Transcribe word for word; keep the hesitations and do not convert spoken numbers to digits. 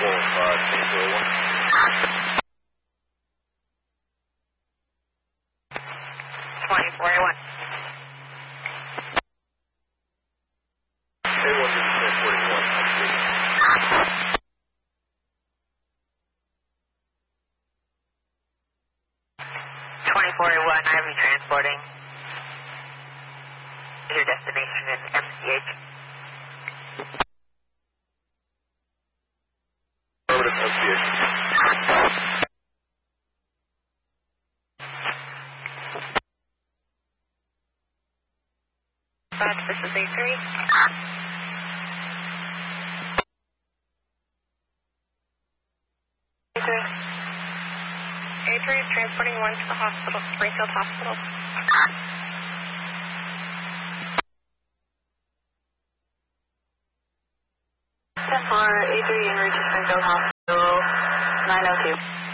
twenty-four A one. twenty-four A one, I have you transporting to your destination in M C H. Affirmative, M C H. Dispatch, this is A three. A three. A three is transporting one to the hospital, Springfield Hospital. ten four, A three en route to Springfield Hospital, nine oh two.